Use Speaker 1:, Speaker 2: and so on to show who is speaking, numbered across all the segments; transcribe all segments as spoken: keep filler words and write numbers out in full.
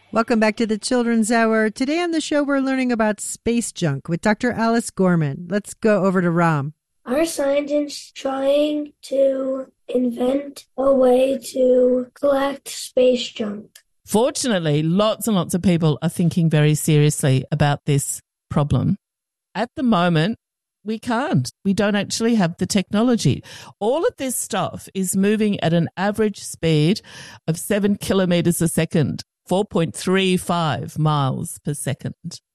Speaker 1: Welcome back to the Children's Hour. Today on the show, we're learning about space junk with Doctor Alice Gorman. Let's go over to Ram.
Speaker 2: Are scientists trying to invent a way to collect space junk?
Speaker 3: Fortunately, lots and lots of people are thinking very seriously about this problem. At the moment, we can't. We don't actually have the technology. All of this stuff is moving at an average speed of seven kilometers a second, four point three five miles per second.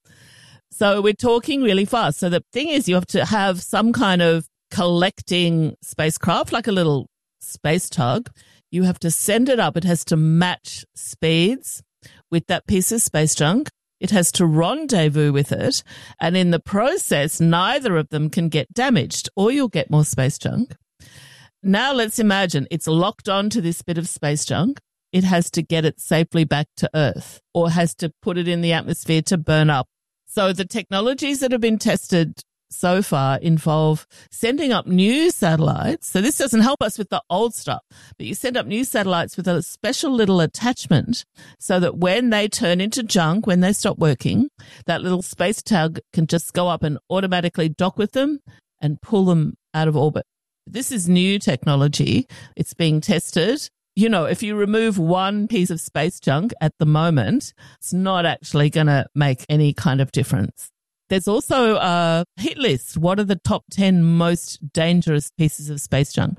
Speaker 3: So we're talking really fast. So the thing is, you have to have some kind of collecting spacecraft, like a little space tug. You have to send it up. It has to match speeds with that piece of space junk. It has to rendezvous with it. And in the process, neither of them can get damaged, or you'll get more space junk. Now let's imagine it's locked onto this bit of space junk. It has to get it safely back to Earth, or has to put it in the atmosphere to burn up. So the technologies that have been tested so far involve sending up new satellites. So this doesn't help us with the old stuff, but you send up new satellites with a special little attachment so that when they turn into junk, when they stop working, that little space tug can just go up and automatically dock with them and pull them out of orbit. This is new technology. It's being tested. You know, if you remove one piece of space junk at the moment, it's not actually going to make any kind of difference. There's also a hit list. What are the top ten most dangerous pieces of space junk?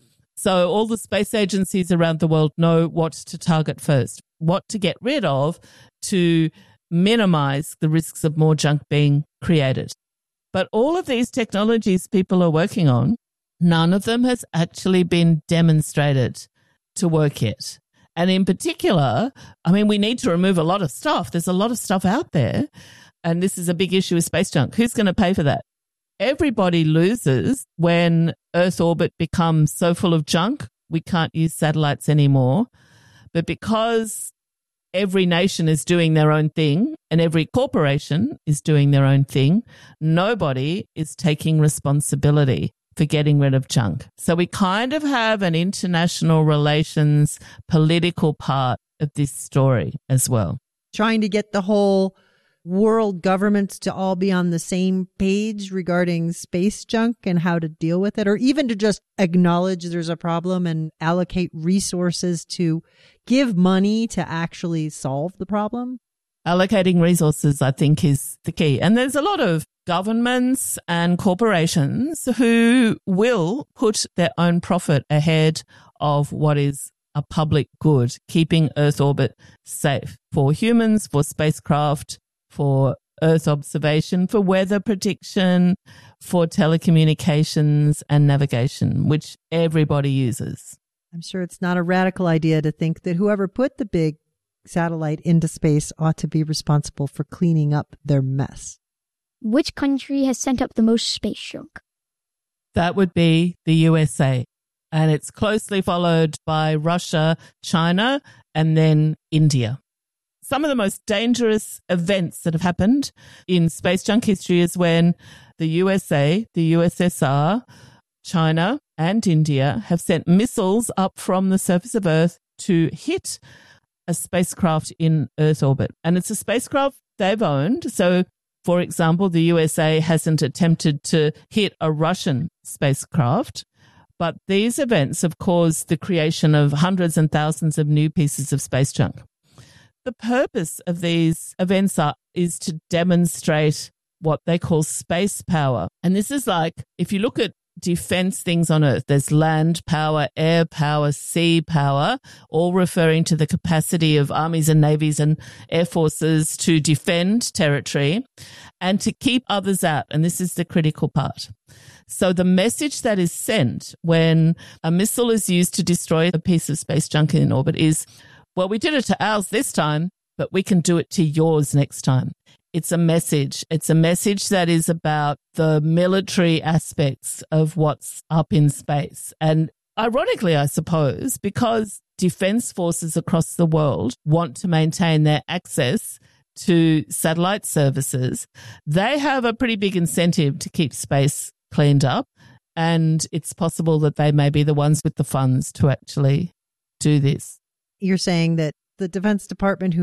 Speaker 3: So all the space agencies around the world know what to target first, what to get rid of to minimize the risks of more junk being created. But all of these technologies people are working on, none of them has actually been demonstrated to work yet. And in particular, I mean, we need to remove a lot of stuff. There's a lot of stuff out there. And this is a big issue with space junk. Who's going to pay for that? Everybody loses when Earth orbit becomes so full of junk, we can't use satellites anymore. But because every nation is doing their own thing and every corporation is doing their own thing, nobody is taking responsibility for getting rid of junk. So we kind of have an international relations political part of this story as well.
Speaker 1: Trying to get the whole world governments to all be on the same page regarding space junk and how to deal with it, or even to just acknowledge there's a problem and allocate resources to give money to actually solve the problem.
Speaker 3: Allocating resources, I think, is the key. And there's a lot of governments and corporations who will put their own profit ahead of what is a public good, keeping Earth orbit safe for humans, for spacecraft, for Earth observation, for weather prediction, for telecommunications and navigation, which everybody uses.
Speaker 1: I'm sure it's not a radical idea to think that whoever put the big satellite into space ought to be responsible for cleaning up their mess.
Speaker 4: Which country has sent up the most space junk?
Speaker 3: That would be the U S A. And it's closely followed by Russia, China, and then India. Some of the most dangerous events that have happened in space junk history is when the U S A, the U S S R, China, and India have sent missiles up from the surface of Earth to hit a spacecraft in Earth orbit. And it's a spacecraft they've owned. So, for example, the U S A hasn't attempted to hit a Russian spacecraft. But these events have caused the creation of hundreds and thousands of new pieces of space junk. The purpose of these events are, is to demonstrate what they call space power. And this is like, if you look at defense things on Earth, there's land power, air power, sea power, all referring to the capacity of armies and navies and air forces to defend territory and to keep others out. And this is the critical part. So the message that is sent when a missile is used to destroy a piece of space junk in orbit is, well, we did it to ours this time, but we can do it to yours next time. It's a message. It's a message that is about the military aspects of what's up in space. And ironically, I suppose, because defense forces across the world want to maintain their access to satellite services, they have a pretty big incentive to keep space cleaned up. And it's possible that they may be the ones with the funds to actually do this.
Speaker 1: You're saying that the Defense Department, who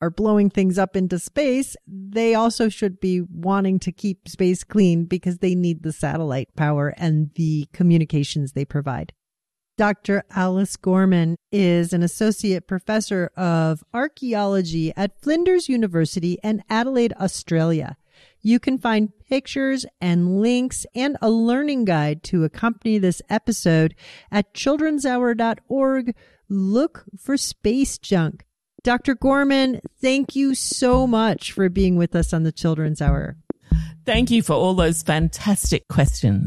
Speaker 1: are blowing things up into space, they also should be wanting to keep space clean because they need the satellite power and the communications they provide. Doctor Alice Gorman is an associate professor of archaeology at Flinders University in Adelaide, Australia. You can find pictures and links and a learning guide to accompany this episode at children's hour dot org. Look for space junk. Doctor Gorman, thank you so much for being with us on the Children's Hour.
Speaker 3: Thank you for all those fantastic questions.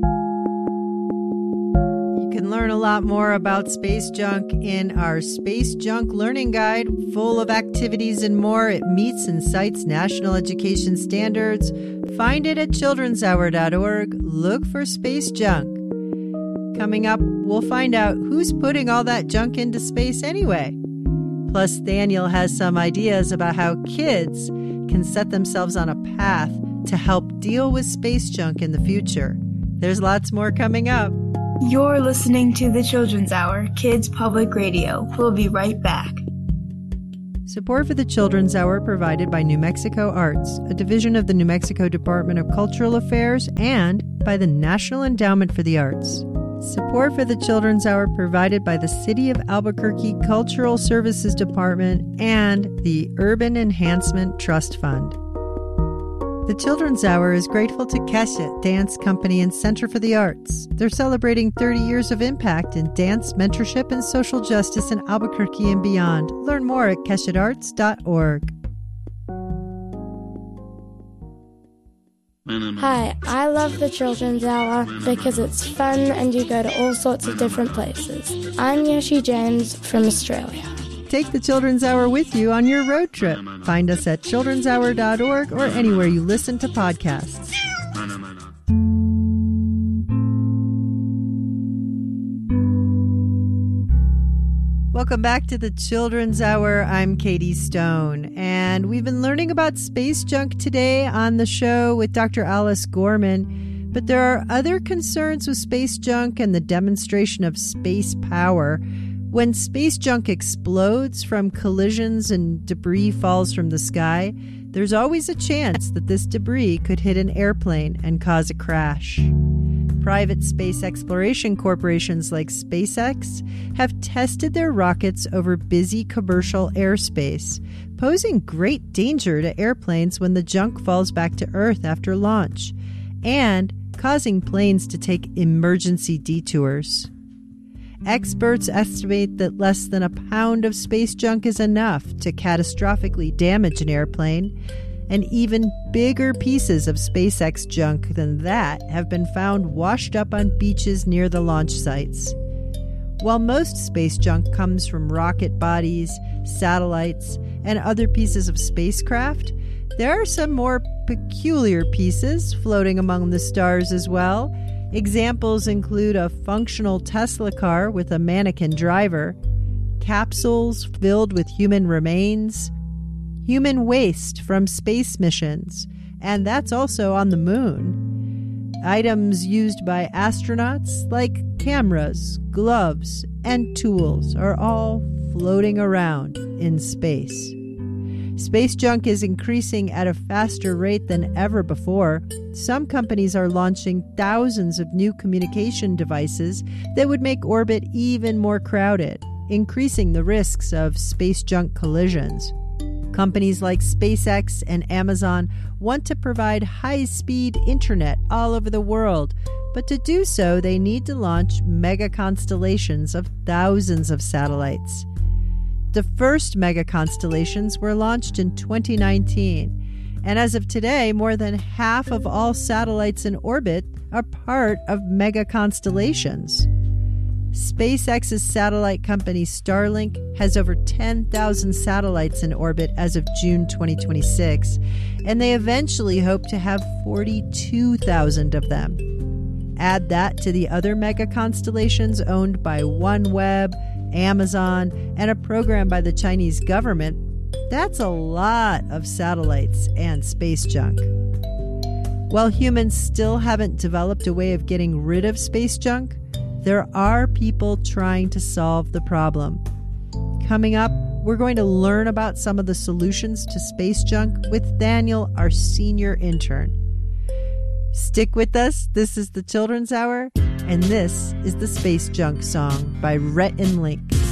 Speaker 1: You can learn a lot more about space junk in our Space Junk Learning Guide, full of activities and more. It meets and cites national education standards. Find it at children's hour dot org. Look for space junk. Coming up, we'll find out who's putting all that junk into space anyway. Plus, Daniel has some ideas about how kids can set themselves on a path to help deal with space junk in the future. There's lots more coming up.
Speaker 5: You're listening to the Children's Hour, Kids Public Radio. We'll be right back.
Speaker 1: Support for the Children's Hour provided by New Mexico Arts, a division of the New Mexico Department of Cultural Affairs, and by the National Endowment for the Arts. Support for the Children's Hour provided by the City of Albuquerque Cultural Services Department and the Urban Enhancement Trust Fund. The Children's Hour is grateful to Keshet Dance Company and Center for the Arts. They're celebrating thirty years of impact in dance, mentorship, and social justice in Albuquerque and beyond. Learn more at keshet arts dot org.
Speaker 6: Hi, I love the Children's Hour because it's fun and you go to all sorts of different places. I'm Yoshi James from Australia.
Speaker 1: Take the Children's Hour with you on your road trip. Find us at children's hour dot org or anywhere you listen to podcasts. Welcome back to the Children's Hour. I'm Katie Stone, and we've been learning about space junk today on the show with Doctor Alice Gorman. But there are other concerns with space junk and the demonstration of space power. When space junk explodes from collisions and debris falls from the sky, there's always a chance that this debris could hit an airplane and cause a crash. Private space exploration corporations like SpaceX have tested their rockets over busy commercial airspace, posing great danger to airplanes when the junk falls back to Earth after launch, and causing planes to take emergency detours. Experts estimate that less than a pound of space junk is enough to catastrophically damage an airplane, and even bigger pieces of SpaceX junk than that have been found washed up on beaches near the launch sites. While most space junk comes from rocket bodies, satellites, and other pieces of spacecraft, there are some more peculiar pieces floating among the stars as well. Examples include a functional Tesla car with a mannequin driver, capsules filled with human remains, human waste from space missions, and that's also on the moon. Items used by astronauts like cameras, gloves, and tools are all floating around in space. Space junk is increasing at a faster rate than ever before. Some companies are launching thousands of new communication devices that would make orbit even more crowded, increasing the risks of space junk collisions. Companies like SpaceX and Amazon want to provide high-speed internet all over the world, but to do so, they need to launch mega constellations of thousands of satellites. The first mega constellations were launched in twenty nineteen, and as of today, more than half of all satellites in orbit are part of mega constellations. SpaceX's satellite company Starlink has over ten thousand satellites in orbit as of June twenty twenty-six, and they eventually hope to have forty-two thousand of them. Add that to the other mega constellations owned by OneWeb, Amazon, and a program by the Chinese government, that's a lot of satellites and space junk. While humans still haven't developed a way of getting rid of space junk, there are people trying to solve the problem. Coming up, we're going to learn about some of the solutions to space junk with Daniel, our senior intern. Stick with us. This is the Children's Hour, and this is the Space Junk Song by Rhett and Link.